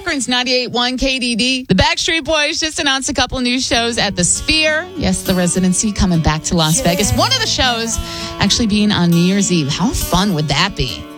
Akron's 98.1 KDD. The Backstreet Boys just announced a couple new shows at the Sphere. Yes, the residency coming back to Las Vegas. One of the shows actually being on New Year's Eve. How fun would that be?